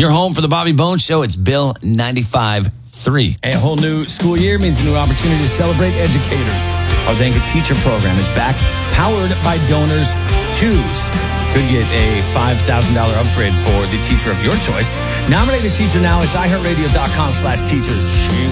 Your home for the Bobby Bones Show. It's Bill 95.3. A whole new school year means a new opportunity to celebrate educators. Our Thank a Teacher program is back, powered by Donors Choose. Could get a $5,000 upgrade for the teacher of your choice. Nominate a teacher now. It's iHeartRadio.com/teachers. She